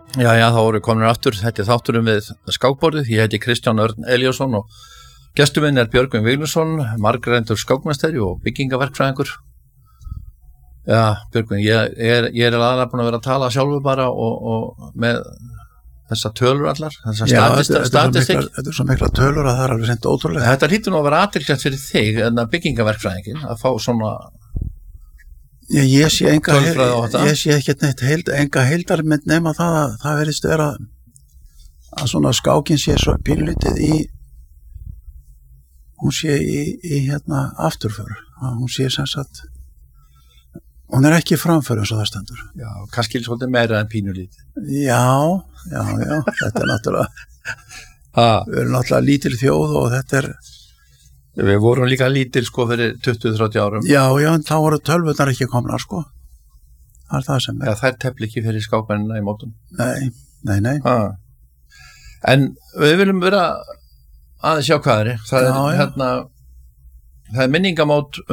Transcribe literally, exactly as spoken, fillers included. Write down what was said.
Já, já, þá voru komin aftur, þetta er þátturum við skákborðið, ég heiti Kristján Örn Elíasson og gestur minn er Björgvin Vignisson, margreyndur skákmeistari og byggingaverkfræðingur. Já, Björgvin, ég er, ég er aðalega búin að vera að tala sjálfur bara og, og með þessar tölur allar, þessar statistik. Þetta er svo mikla tölur að það er alveg sent ótrúlega. Þetta hlýtur nú að vera athyglisvert fyrir þig, en að byggingaverkfræðingin, að fá svona Já, ég sé enga, ég sé ekkert neitt heild, enga heildarmynd nema það að það verðist vera að svona skákin sé svo pínlítið í hún sé í, í hérna afturför, hún sé sem sagt hún er ekki framför eins og það stendur. Já, kannski svolítið meira en pínulítið. Já, já, já, þetta er náttúrulega við erum náttúrulega lítil þjóð og þetta er Við vorum líka lítil sko fyrir tuttugu til þrjátíu árum. Já, já, en þá voru tölvurnar ekki komnar sko. Það er það sem er. Já, þær tefli ekki fyrir skákmennina í mótum. Nei, nei, nei. Ah. En við viljum vera aðeins sjá hvað er. Það já, er já. hérna, það er minningamót